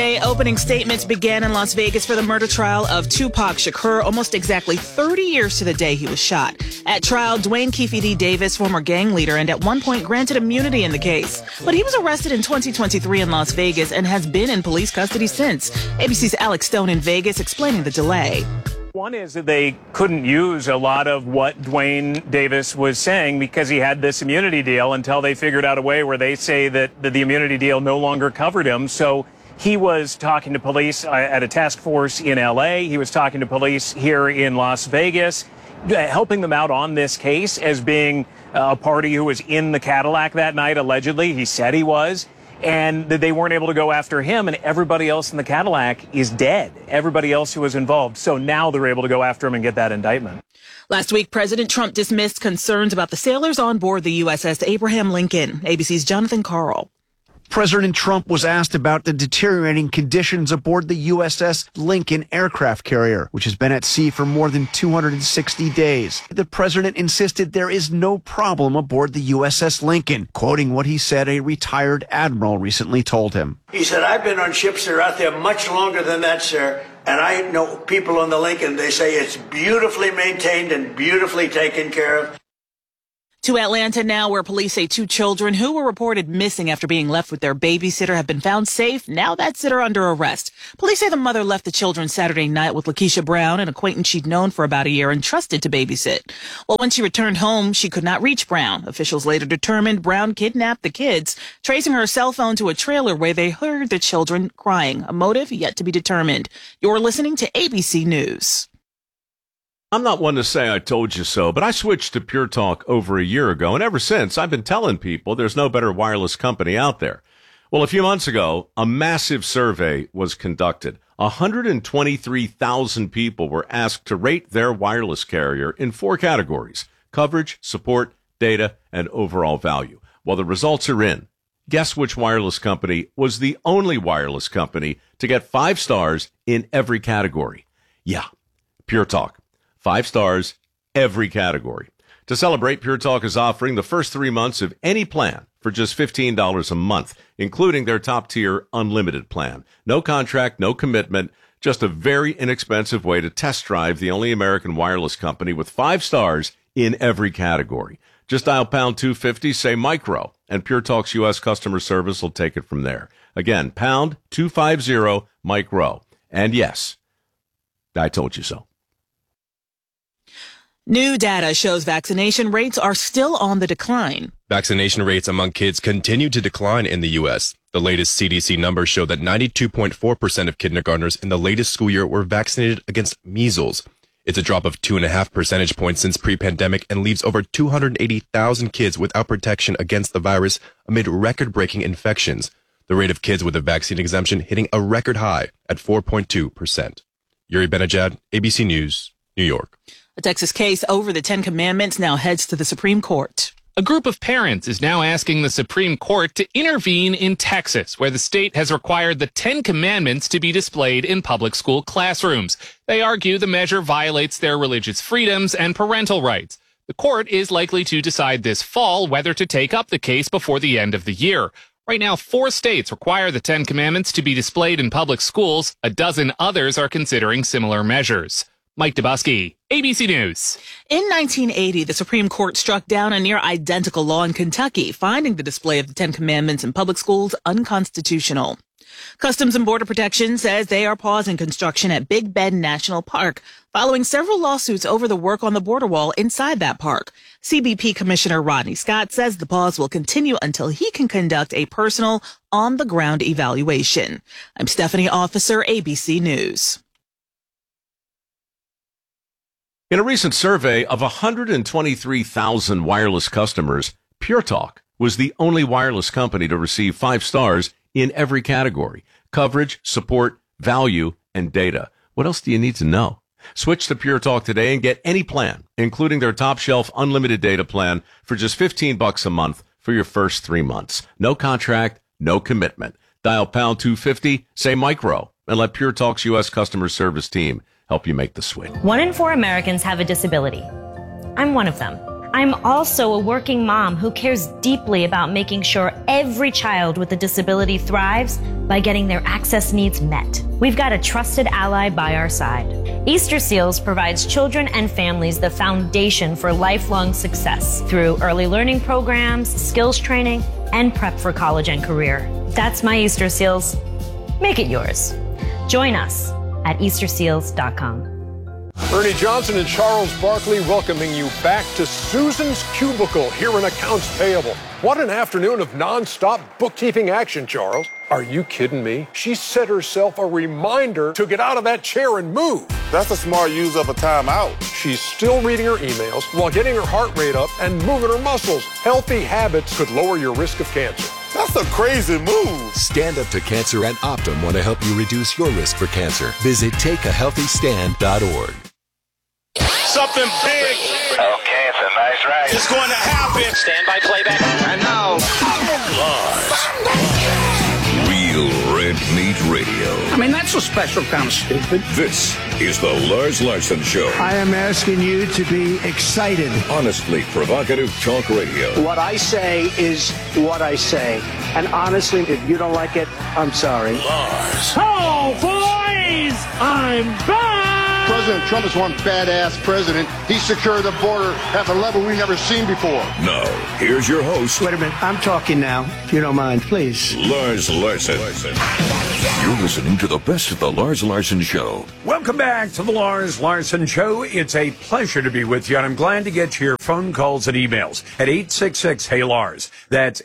Opening statements began in Las Vegas for the murder trial of Tupac Shakur, almost exactly 30 years to the day he was shot. At trial, Dwayne Keefe D. Davis, former gang leader, and at one point granted immunity in the case. But he was arrested in 2023 in Las Vegas and has been in police custody since. ABC's Alex Stone in Vegas explaining the delay. One is that they couldn't use a lot of what Dwayne Davis was saying because he had this immunity deal until they figured out a way where they say that the immunity deal no longer covered him. So he was talking to police at a task force in L.A. He was talking to police here in Las Vegas, helping them out on this case as being a party who was in the Cadillac that night, allegedly. He said he was. And that they weren't able to go after him, and everybody else in the Cadillac is dead. Everybody else who was involved. So now they're able to go after him and get that indictment. Last week, President Trump dismissed concerns about the sailors on board the USS Abraham Lincoln. ABC's Jonathan Karl. President Trump was asked about the deteriorating conditions aboard the USS Lincoln aircraft carrier, which has been at sea for more than 260 days. The president insisted there is no problem aboard the USS Lincoln, quoting what he said a retired admiral recently told him. He said, "I've been on ships that are out there much longer than that, sir. And I know people on the Lincoln, they say it's beautifully maintained and beautifully taken care of." To Atlanta now, where police say two children who were reported missing after being left with their babysitter have been found safe. Now that sitter under arrest. Police say the mother left the children Saturday night with Lakeisha Brown, an acquaintance she'd known for about a year and trusted to babysit. Well, when she returned home, she could not reach Brown. Officials later determined Brown kidnapped the kids, tracing her cell phone to a trailer where they heard the children crying. A motive yet to be determined. You're listening to ABC News. I'm not one to say I told you so, but I switched to Pure Talk over a year ago, and ever since, I've been telling people there's no better wireless company out there. Well, a few months ago, a massive survey was conducted. 123,000 people were asked to rate their wireless carrier in 4 categories: coverage, support, data, and overall value. Well, the results are in. Guess which wireless company was the only wireless company to get 5 stars in every category? Yeah, Pure Talk. 5 stars, every category. To celebrate, Pure Talk is offering the first 3 months of any plan for just $15 a month, including their top-tier unlimited plan. No contract, no commitment, just a very inexpensive way to test drive the only American wireless company with 5 stars in every category. Just dial pound 250, say micro, and Pure Talk's U.S. customer service will take it from there. Again, pound 250, micro. And yes, I told you so. New data shows vaccination rates are still on the decline. Vaccination rates among kids continue to decline in the U.S. The latest CDC numbers show that 92.4% of kindergartners in the latest school year were vaccinated against measles. It's a drop of 2.5 percentage points since pre-pandemic and leaves over 280,000 kids without protection against the virus amid record-breaking infections. The rate of kids with a vaccine exemption hitting a record high at 4.2%. Yuri Benajad, ABC News, New York. A Texas case over the 10 Commandments now heads to the Supreme Court. A group of parents is now asking the Supreme Court to intervene in Texas, where the state has required the 10 Commandments to be displayed in public school classrooms. They argue the measure violates their religious freedoms and parental rights. The court is likely to decide this fall whether to take up the case before the end of the year. Right now, 4 states require the 10 Commandments to be displayed in public schools. A dozen others are considering similar measures. Mike Dubusky, ABC News. In 1980, the Supreme Court struck down a near-identical law in Kentucky, finding the display of the 10 Commandments in public schools unconstitutional. Customs and Border Protection says they are pausing construction at Big Bend National Park, following several lawsuits over the work on the border wall inside that park. CBP Commissioner Rodney Scott says the pause will continue until he can conduct a personal, on-the-ground evaluation. I'm Stephanie Officer, ABC News. In a recent survey of 123,000 wireless customers, Pure Talk was the only wireless company to receive 5 stars in every category: coverage, support, value, and data. What else do you need to know? Switch to Pure Talk today and get any plan, including their top shelf unlimited data plan for just $15 a month for your first 3 months. No contract, no commitment. Dial pound 250, say micro, and let Pure Talk's U.S. customer service team help you make the switch. 1 in 4 Americans have a disability. I'm one of them. I'm also a working mom who cares deeply about making sure every child with a disability thrives by getting their access needs met. We've got a trusted ally by our side. Easter Seals provides children and families the foundation for lifelong success through early learning programs, skills training, and prep for college and career. That's my Easter Seals. Make it yours. Join us at easterseals.com. Ernie Johnson and Charles Barkley welcoming you back to Susan's Cubicle here in Accounts Payable. What an afternoon of nonstop bookkeeping action, Charles. Are you kidding me? She set herself a reminder to get out of that chair and move. That's a smart use of a timeout. She's still reading her emails while getting her heart rate up and moving her muscles. Healthy habits could lower your risk of cancer. That's a crazy move. Stand Up to Cancer and Optum want to help you reduce your risk for cancer. Visit takeahealthystand.org. Something big. Okay, it's a nice ride. It's going to happen. Stand by playback. And now, Real Red Meat Radio. I mean, that's a special kind of stupid. This is the Lars Larson Show. I am asking you to be excited. Honestly provocative talk radio. What I say is what I say. And honestly, if you don't like it, I'm sorry. Lars. Oh, boys! I'm back! President Trump is one badass president. He secured the border at a level we've never seen before. Now, here's your host. Wait a minute. I'm talking now, if you don't mind, please. Lars Larson. You're listening to the best of the Lars Larson Show. Welcome back to the Lars Larson Show. It's a pleasure to be with you, and I'm glad to get to your phone calls and emails at 866-HEY-LARS. That's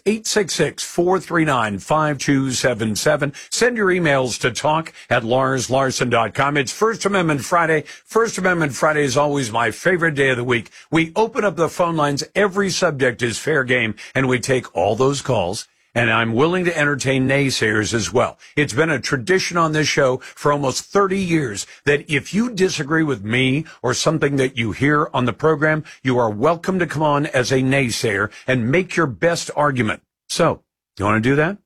866-439-5277. Send your emails to talk@larslarson.com. It's First Amendment Friday. First Amendment Friday is always my favorite day of the week. We open up the phone lines. Every subject is fair game, and we take all those calls. And I'm willing to entertain naysayers as well. It's been a tradition on this show for almost 30 years that if you disagree with me or something that you hear on the program, you are welcome to come on as a naysayer and make your best argument. So, you want to do that?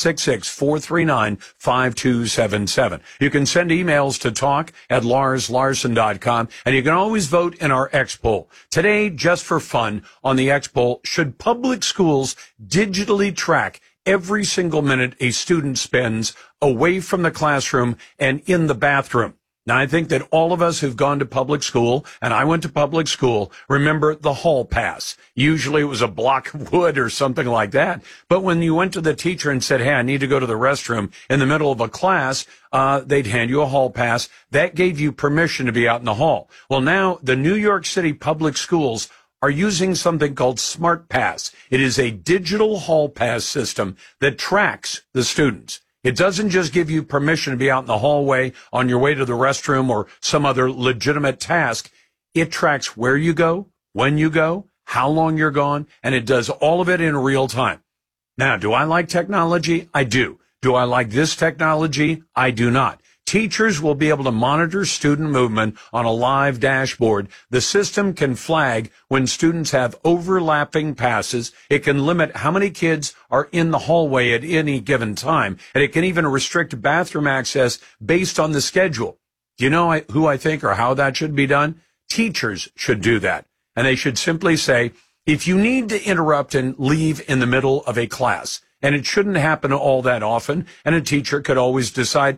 866-439-5277. You can send emails to talk@larslarson.com, and you can always vote in our X poll. Today, just for fun, on the X poll, should public schools digitally track every single minute a student spends away from the classroom and in the bathroom? Now, I think that all of us who've gone to public school, and I went to public school, remember the hall pass. Usually it was a block of wood or something like that. But when you went to the teacher and said, hey, I need to go to the restroom in the middle of a class, they'd hand you a hall pass. That gave you permission to be out in the hall. Well, now the New York City public schools are using something called Smart Pass. It is a digital hall pass system that tracks the students. It doesn't just give you permission to be out in the hallway on your way to the restroom or some other legitimate task. It tracks where you go, when you go, how long you're gone, and it does all of it in real time. Now, do I like technology? I do. Do I like this technology? I do not. Teachers will be able to monitor student movement on a live dashboard. The system can flag when students have overlapping passes. It can limit how many kids are in the hallway at any given time. And it can even restrict bathroom access based on the schedule. Do you know who I think or how that should be done? Teachers should do that. And they should simply say, if you need to interrupt and leave in the middle of a class, and it shouldn't happen all that often, and a teacher could always decide,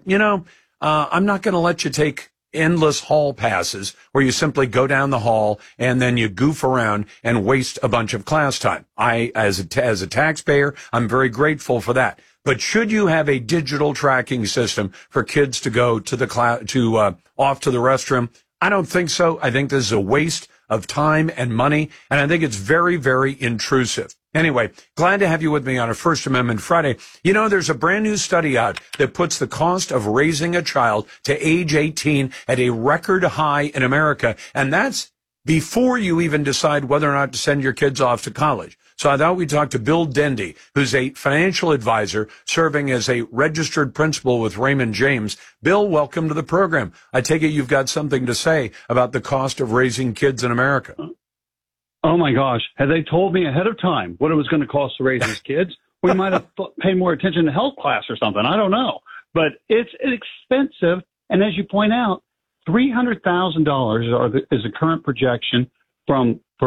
I'm not going to let you take endless hall passes where you simply go down the hall and then you goof around and waste a bunch of class time. As a taxpayer, I'm very grateful for that. But should you have a digital tracking system for kids to go to the off to the restroom? I don't think so. I think this is a waste of time and money, and I think it's very, very intrusive. Anyway, glad to have you with me on a First Amendment Friday. There's a brand new study out that puts the cost of raising a child to age 18 at a record high in America, and that's before you even decide whether or not to send your kids off to college. So I thought we'd talk to Bill Dendy, who's a financial advisor serving as a registered principal with Raymond James. Bill, welcome to the program. I take it you've got something to say about the cost of raising kids in America. Oh, my gosh. Had they told me ahead of time what it was going to cost to raise these kids, we might have paid more attention to health class or something. I don't know. But it's expensive. And as you point out, $300,000 is the current projection from birth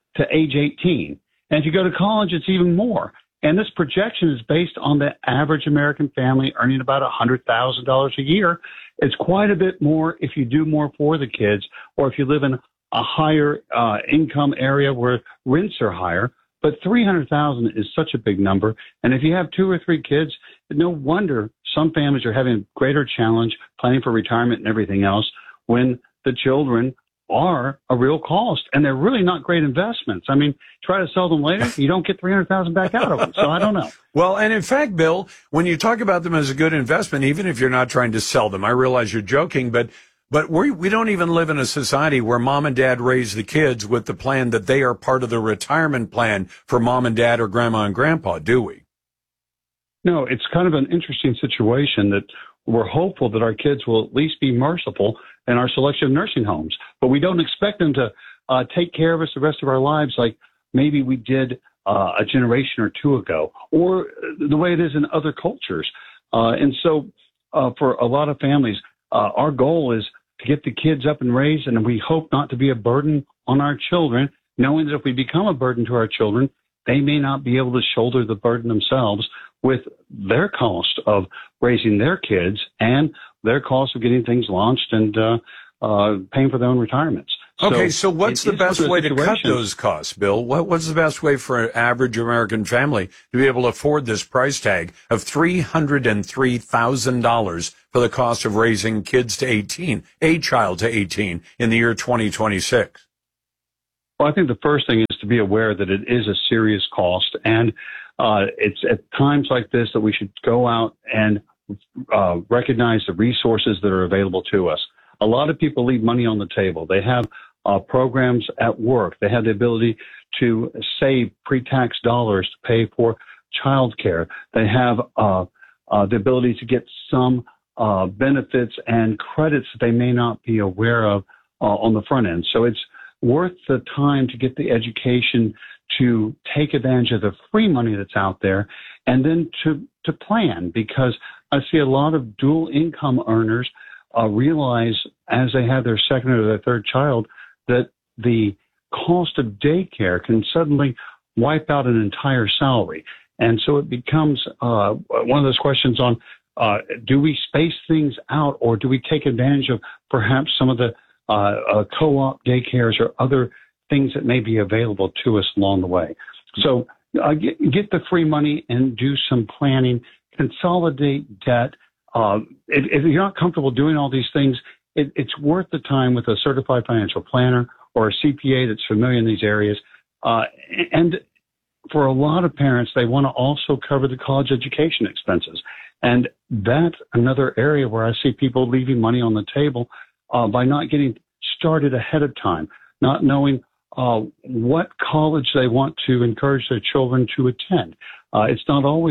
to age 18. And if you go to college, it's even more. And this projection is based on the average American family earning about $100,000 a year. It's quite a bit more if you do more for the kids, or if you live in a higher income area where rents are higher. But $300,000 is such a big number. And if you have 2 or 3 kids, no wonder some families are having a greater challenge planning for retirement and everything else when the children are a real cost, and they're really not great investments. I mean, try to sell them later, you don't get $300,000 back out of them. So I don't know. Well, and in fact, Bill, when you talk about them as a good investment, even if you're not trying to sell them, I realize you're joking, but we don't even live in a society where mom and dad raise the kids with the plan that they are part of the retirement plan for mom and dad or grandma and grandpa, do we? No, it's kind of an interesting situation that we're hopeful that our kids will at least be merciful in our selection of nursing homes, but we don't expect them to take care of us the rest of our lives like maybe we did a generation or 2 ago, or the way it is in other cultures. And so for a lot of families, our goal is to get the kids up and raised, and we hope not to be a burden on our children, knowing that if we become a burden to our children, they may not be able to shoulder the burden themselves with their cost of raising their kids and their cost of getting things launched and paying for their own retirements. Okay, so what's the best way to cut those costs, Bill? What's the best way for an average American family to be able to afford this price tag of $303,000 for the cost of raising kids to 18, a child to 18 in the year 2026? Well, I think the first thing is to be aware that it is a serious cost, and it's at times like this that we should go out and recognize the resources that are available to us. A lot of people leave money on the table. They have programs at work. They have the ability to save pre-tax dollars to pay for child care. They have the ability to get some benefits and credits that they may not be aware of on the front end. So it's worth the time to get the education to take advantage of the free money that's out there, and then to plan, because I see a lot of dual income earners realize as they have their second or their third child that the cost of daycare can suddenly wipe out an entire salary. And so it becomes one of those questions on, do we space things out, or do we take advantage of perhaps some of the co-op daycares or other things that may be available to us along the way? So get the free money and do some planning, consolidate debt. If you're not comfortable doing all these things, it's worth the time with a certified financial planner or a CPA that's familiar in these areas. And for a lot of parents, they want to also cover the college education expenses. And that's another area where I see people leaving money on the table by not getting started ahead of time, not knowing what college they want to encourage their children to attend. It's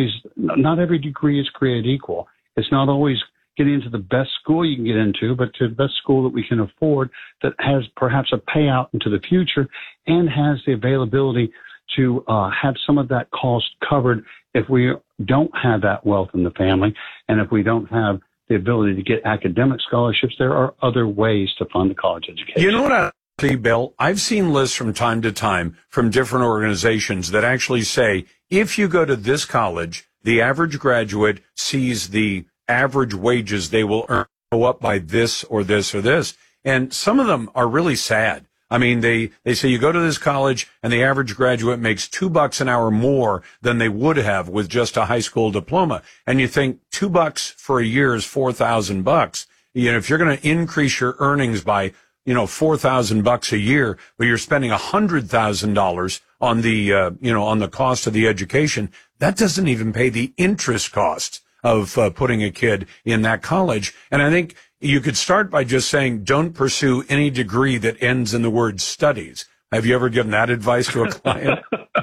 not every degree is created equal. It's not always getting into the best school you can get into, but to the best school that we can afford that has perhaps a payout into the future and has the availability to have some of that cost covered if we don't have that wealth in the family, and if we don't have the ability to get academic scholarships. There are other ways to fund the college education. You know what I see, Bill? I've seen lists from time to time from different organizations that actually say, if you go to this college, the average graduate sees the average wages they will earn go up by this or this or this. And some of them are really sad. I mean, they say you go to this college and the average graduate makes $2 an hour more than they would have with just a high school diploma. And you think $2 for a year is $4,000. You know, if you're going to increase your earnings by, $4,000 a year, but you're spending $100,000 on the, on the cost of the education, that doesn't even pay the interest costs of putting a kid in that college. And I think you could start by just saying, don't pursue any degree that ends in the word studies. Have you ever given that advice to a client?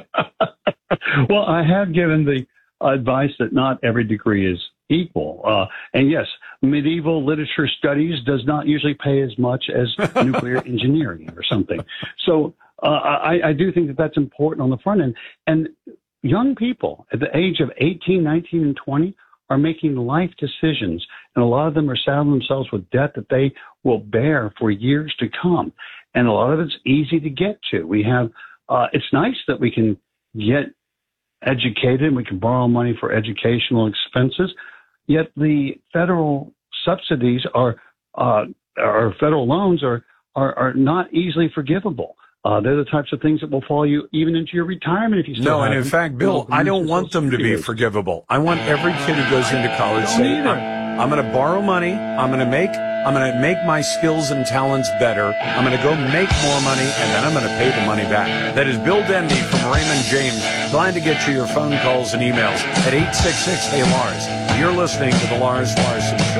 Well, I have given the advice that not every degree is equal. And yes, medieval literature studies does not usually pay as much as nuclear engineering or something. So I do think that that's important on the front end. And young people at the age of 18, 19, and 20 are making life decisions, and a lot of them are saddling themselves with debt that they will bear for years to come. And a lot of it's easy to get to. We have it's nice that we can get educated and we can borrow money for educational expenses, yet the federal subsidies or federal loans are not easily forgivable. They're the types of things that will follow you even into your retirement if you still have and in fact, Bill, I don't want them to be forgivable. I want every kid who goes into college say, I'm going to borrow money. I'm going to make my skills and talents better. I'm going to go make more money, and then I'm going to pay the money back. That is Bill Denby from Raymond James. Glad to get you your phone calls and emails at 866-HEY-LARS. You're listening to The Lars Larson Show.